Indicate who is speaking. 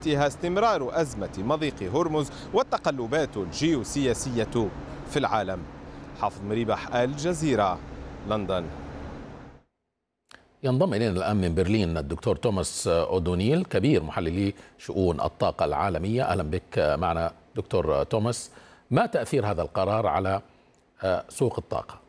Speaker 1: استمرار أزمة مضيق هرمز والتقلبات الجيوسياسية في العالم. حافظ مريبح، الجزيرة، لندن.
Speaker 2: ينضم إلينا الآن من برلين الدكتور توماس أودونيل، كبير محللي شؤون الطاقة العالمية. أهلا بك معنا دكتور توماس. ما تأثير هذا القرار على سوق الطاقة؟